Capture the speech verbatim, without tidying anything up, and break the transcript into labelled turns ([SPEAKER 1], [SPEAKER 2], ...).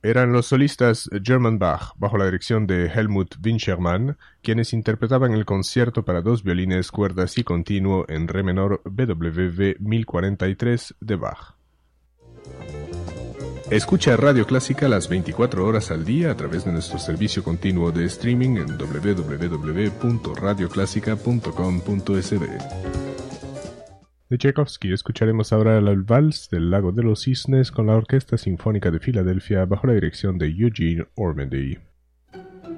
[SPEAKER 1] Eran los solistas German Bach, bajo la dirección de Helmut Winchermann, quienes interpretaban el concierto para dos violines, cuerdas y continuo en re menor B W V mil cuarenta y tres de Bach. Escucha Radio Clásica las veinticuatro horas al día a través de nuestro servicio continuo de streaming en doble u doble u doble u punto radio clásica punto com punto es be. De Tchaikovsky escucharemos ahora el Vals del Lago de los Cisnes con la Orquesta Sinfónica de Filadelfia bajo la dirección de Eugene Ormandy.